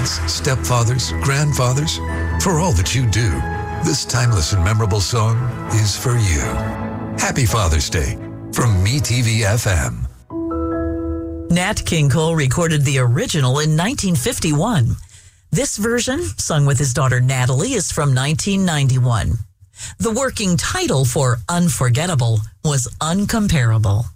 parents, stepfathers, grandfathers, for all that you do, this timeless and memorable song is for you. Happy Father's Day from MeTV FM. Nat King Cole recorded the original in 1951. This version, sung with his daughter Natalie, is from 1991. The working title for Unforgettable was Uncomparable.